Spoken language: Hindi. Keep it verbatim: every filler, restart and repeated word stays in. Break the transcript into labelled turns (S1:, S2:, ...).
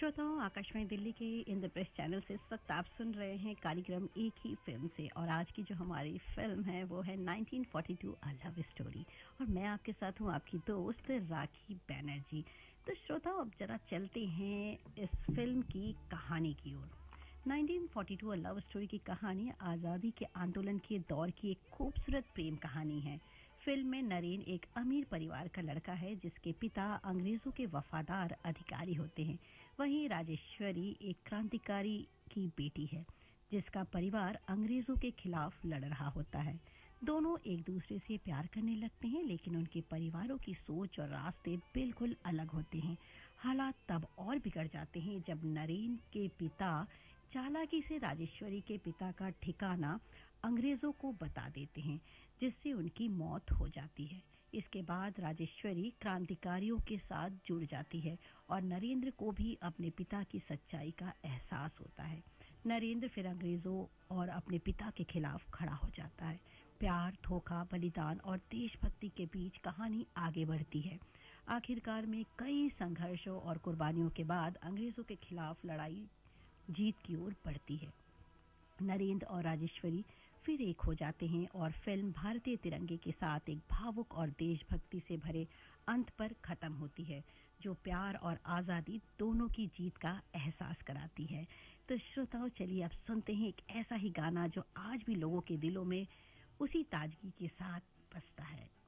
S1: श्रोताओं, आकाशवाणी दिल्ली के इंद्रप्रस्थ चैनल से इस वक्त आप सुन रहे हैं कार्यक्रम एक ही फिल्म से। और आज की जो हमारी फिल्म है वो है nineteen forty to a love story. और मैं आपके साथ हूँ आपकी दोस्त राखी बैनर्जी। तो श्रोताओं, अब जरा चलते हैं इस फिल्म की कहानी की ओर। Nineteen forty to a love story की कहानी आज़ादी के आंदोलन के दौर की एक खूबसूरत प्रेम कहानी है। फिल्म में नरेन एक अमीर परिवार का लड़का है जिसके पिता अंग्रेजों के वफादार अधिकारी होते हैं। वहीं राजेश्वरी एक क्रांतिकारी की बेटी है जिसका परिवार अंग्रेजों के खिलाफ लड़ रहा होता है। दोनों एक दूसरे से प्यार करने लगते हैं, लेकिन उनके परिवारों की सोच और रास्ते बिल्कुल अलग होते हैं। हालात तब और बिगड़ जाते हैं जब नरेन के पिता चालाकी से राजेश्वरी के पिता का ठिकाना अंग्रेजों को बता देते हैं, जिससे उनकी मौत हो जाती है। इसके बाद राजेश्वरी क्रांतिकारियों के साथ जुड़ जाती है और नरेंद्र को भी अपने पिता की सच्चाई का एहसास होता है। नरेंद्र फिर अंग्रेजों और अपने पिता के खिलाफ खड़ा हो जाता है। प्यार, धोखा, बलिदान और देशभक्ति के बीच कहानी आगे बढ़ती है। आखिरकार में कई संघर्षों और कुर्बानियों के बाद अंग्रेजों के खिलाफ लड़ाई जीत की ओर बढ़ती है। नरेंद्र और राजेश्वरी फिर एक हो जाते हैं और फिल्म भारतीय तिरंगे के साथ एक भावुक और देशभक्ति से भरे अंत पर खत्म होती है, जो प्यार और आजादी दोनों की जीत का एहसास कराती है। तो श्रोताओं, चलिए अब सुनते हैं एक ऐसा ही गाना जो आज भी लोगों के दिलों में उसी ताजगी के साथ बसता है।